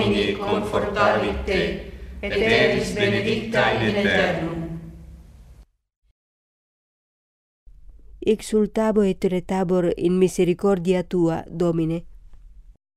Domini, confortavit te, et eris benedicta in aeternum. Exultabo et retabor in misericordia tua, Domine.